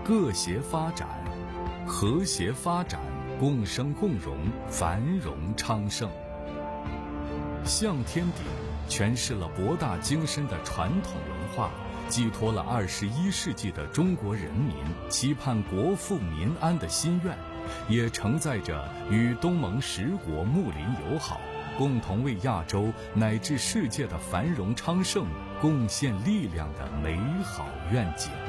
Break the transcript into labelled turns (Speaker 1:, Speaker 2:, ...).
Speaker 1: 各协发展，和谐发展，共生共荣，繁荣昌盛。向天鼎诠释了博大精深的传统文化，寄托了21世纪的中国人民期盼国富民安的心愿，也承载着与东盟10国睦邻友好，共同为亚洲乃至世界的繁荣昌盛贡献力量的美好愿景。